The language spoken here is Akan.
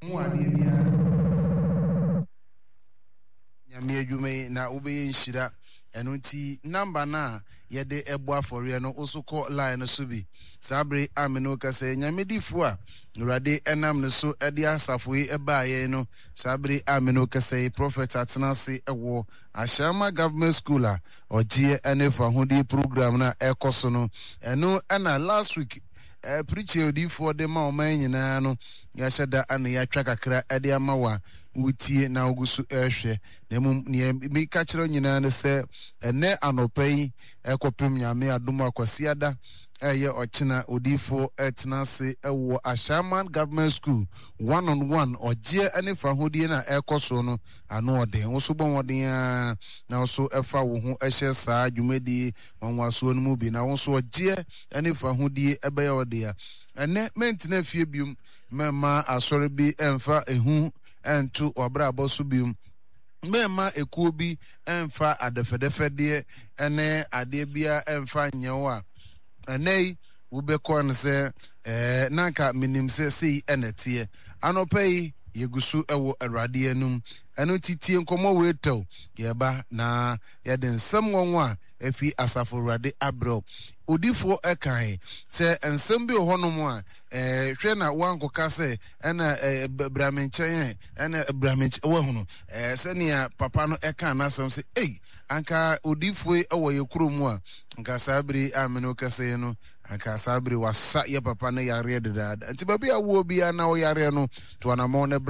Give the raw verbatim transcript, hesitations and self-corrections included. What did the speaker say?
mu ade bia nyame adwume na ubeye nshira eno ti number na yede ebo afore no osoko line no so bi sabre ameno kase nyame difo a urade enam no so ede asafo yi ebaaye no sabre ameno kase prophet atenase ewo Ashama government school a ogie enefa hodi program na ekoso no eno na last week eh preach odi for the ma o man nyina no ya sheda ana ya twa kakra ede amawa utie na ogusu ehwe na mum ne mi ka kire nyina ne se ene anopai ekopem nyame adom akwasiada eye ochina odifo etnase ewo Ashaman government school one on one ogie ene fa hodie na ekoso no ano ode wo so bon woden na so efa wo ho ehye saa dwumadi wanwaso no mu bi na wo so ogie ene fa hodie ebe ode ya ene mentina fie bium mema asore bi emfa ehu entu obra aboso bium mema ekuo bi emfa adefedefede ene ade bia emfa nyewa anei wubeko no se eh nanka minim se sei enetie anopai yegusu ewo awrade anum eno titie nkomo wetew yeba na yede nsem wonwa efi asafo awrade abro odifo ekai se ensem bi honom a eh hwe na wankoka se ena bramenchen ena bramench wahunu eh senia papa no eka na asem se ei anka odifo ewo yekromu a anka sabri ameno kase no anka sabri wasa ye papa no yare dedada nti babi awo bia na wo yare no to anamo